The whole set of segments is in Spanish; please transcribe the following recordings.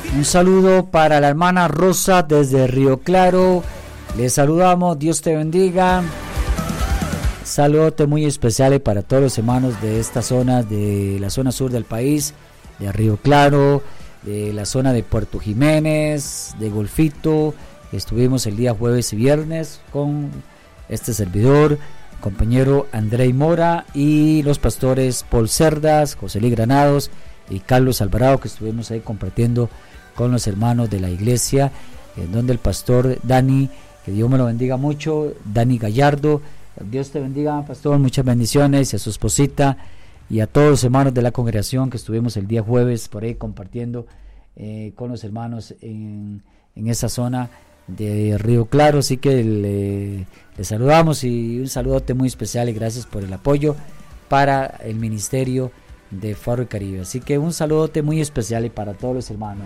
Un saludo para la hermana Rosa desde Río Claro. Les saludamos, Dios te bendiga. Saludos muy especiales para todos los hermanos de esta zona, de la zona sur del país, de Río Claro, de la zona de Puerto Jiménez, de Golfito. Estuvimos el día jueves y viernes con este servidor, compañero Andrei Mora, y los pastores Paul Cerdas, José Luis Granados y Carlos Alvarado, que estuvimos ahí compartiendo con los hermanos de la iglesia, en donde el pastor Dani, que Dios me lo bendiga mucho, Dani Gallardo, Dios te bendiga, pastor, muchas bendiciones, y a su esposita y a todos los hermanos de la congregación que estuvimos el día jueves por ahí compartiendo con los hermanos en esa zona de Río Claro. Así que le saludamos, y un saludote muy especial y gracias por el apoyo para el ministerio de Faro Caribe. Así que un saludote muy especial y para todos los hermanos.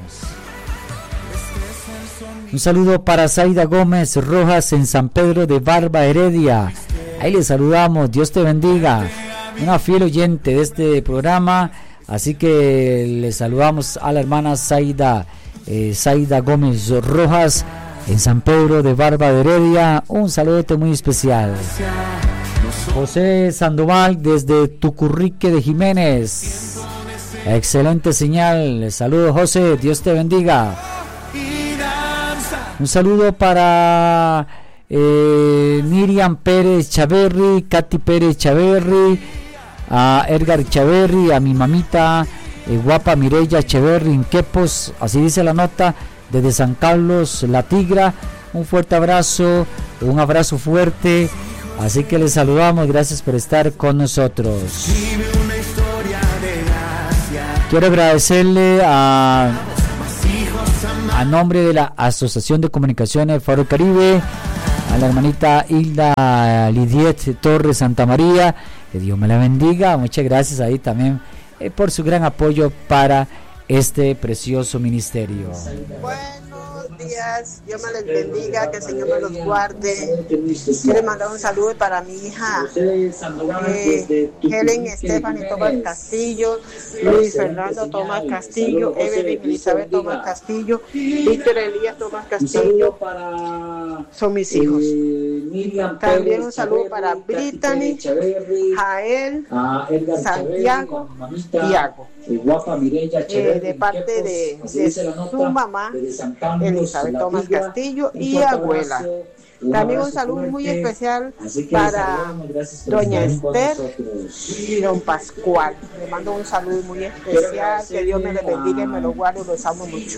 Un saludo para Zaida Gómez Rojas en San Pedro de Barba Heredia. Ahí le saludamos, Dios te bendiga. Una fiel oyente de este programa, así que le saludamos a la hermana Zaida Gómez Rojas en San Pedro de Barba de Heredia. Un saludote muy especial. José Sandoval desde Tucurrique de Jiménez. Excelente señal. Saludos, José, Dios te bendiga. Un saludo para Miriam Pérez Chaverri, Katy Pérez Chaverri, a Edgar Chaverri, a mi mamita guapa Mireya Chaverri en Quepos, así dice la nota, desde San Carlos La Tigra. Un fuerte abrazo, un abrazo fuerte, así que les saludamos, gracias por estar con nosotros. Quiero agradecerle a nombre de la Asociación de Comunicaciones Faro Caribe, a la hermanita Hilda Lidiet Torres Santa María, que Dios me la bendiga. Muchas gracias ahí también por su gran apoyo para este precioso ministerio. Buenos días, Dios me les bendiga, que el Señor me los guarde. Quiero mandar un saludo para mi hija Helen Stephanie Tomás Castillo, Luis Fernando Tomás Castillo, Evelyn Elizabeth Tomás Castillo, Víctor Elías Tomás Castillo, son mis hijos. También un saludo para Brittany, Jael, Santiago, Tiago, de parte de su mamá Elizabeth Tomás Castillo y abuela. También un saludo muy especial para doña Esther y don Pascual. Le mando un saludo muy especial, que Dios me le bendiga y me lo guarde, los amo mucho.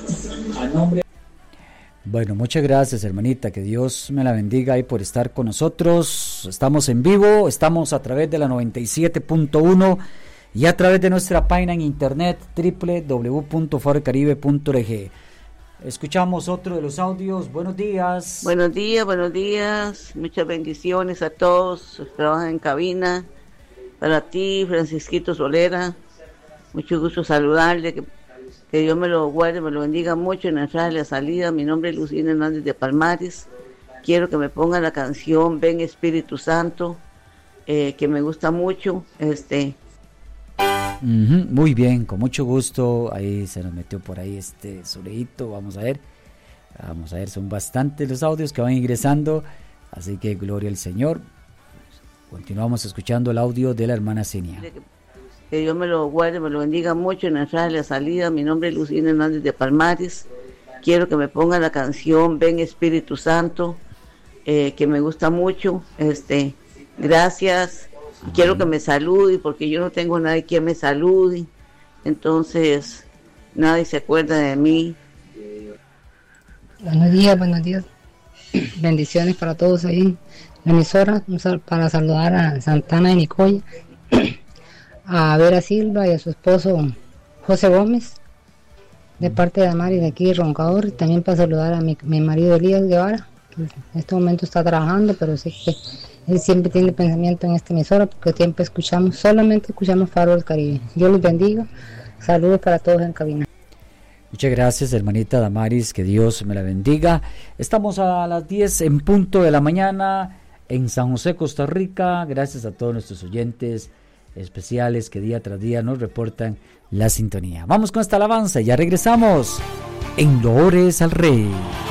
Bueno, muchas gracias, hermanita, que Dios me la bendiga ahí por estar con nosotros. Estamos en vivo, estamos a través de la 97.1 y a través de nuestra página en internet www.farocaribe.org. Escuchamos otro de los audios. Buenos días. Buenos días. Muchas bendiciones a todos los que trabajan en cabina. Para ti, Francisquito Solera, mucho gusto saludarle. Que Dios me lo guarde, me lo bendiga mucho en la entrada y la salida. Mi nombre es Lucina Hernández de Palmares. Quiero que me pongan la canción Ven Espíritu Santo, que me gusta mucho. Muy bien, con mucho gusto. Ahí se nos metió por ahí soleíto. Vamos a ver, son bastantes los audios que van ingresando, así que gloria al Señor. Continuamos escuchando el audio de la hermana Senia. Que Dios me lo guarde, me lo bendiga mucho en la entrada y la salida. Mi nombre es Lucina Hernández de Palmares. Quiero que me pongan la canción Ven Espíritu Santo, que me gusta mucho. Gracias. Quiero que me salude, porque yo no tengo nadie que me salude, entonces nadie se acuerda de mí. Buenos días. Bendiciones para todos ahí en la emisora, para saludar a Santana y Nicoya, a Vera Silva y a su esposo José Gómez, de parte de Amari de aquí Roncador, y también para saludar a mi marido Elías Guevara, que en este momento está trabajando, pero sé que él siempre tiene pensamiento en esta emisora, porque siempre solamente escuchamos Faro del Caribe. Dios los bendiga. Saludos para todos en cabina. Muchas gracias, hermanita Damaris, que Dios me la bendiga. Estamos a las 10 en punto de la mañana en San José, Costa Rica. Gracias a todos nuestros oyentes especiales que día tras día nos reportan la sintonía. Vamos con esta alabanza y ya regresamos. en Loores al Rey.